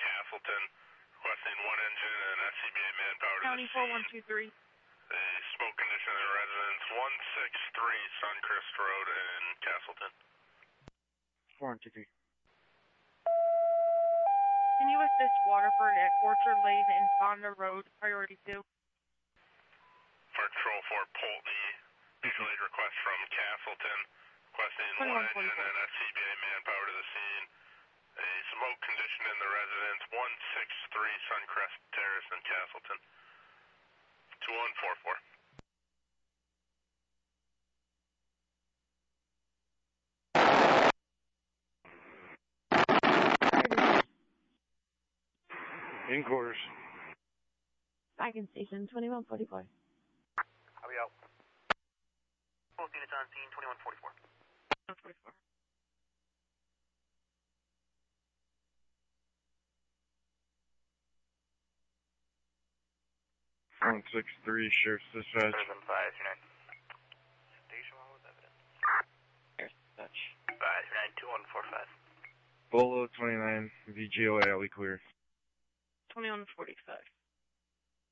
Castleton, requesting one engine and SCBA manpower to County the scene. 4123. A smoke condition in the residence, 163 Suncrest Road in Castleton. 4123. Can you assist Waterford at Orchard Lane and Fonda Road, priority 2? Fire Control 4 Pulteney, delayed request from Castleton, requesting one engine and SCBA manpower to the scene. A smoke condition in the residence, 163 Suncrest Terrace in Castleton. 2144. In quarters. Back in station, 2144. How we out? Both units on scene, 2144. 2144. 163 Sheriff's Dispatch. 529. Station 1 with evidence. Sheriff's Dispatch. 529-2145. Bolo 29, VGO alley clear. 2145.